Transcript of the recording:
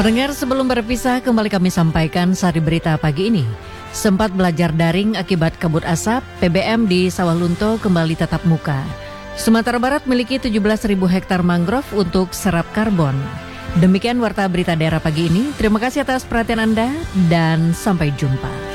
Pendengar, sebelum berpisah kembali kami sampaikan sari berita pagi ini. Sempat belajar daring akibat kabut asap, PBM di Sawah Lunto kembali tatap muka. Sumatera Barat memiliki 17.000 hektar mangrove untuk serap karbon. Demikian warta berita daerah pagi ini. Terima kasih atas perhatian Anda dan sampai jumpa.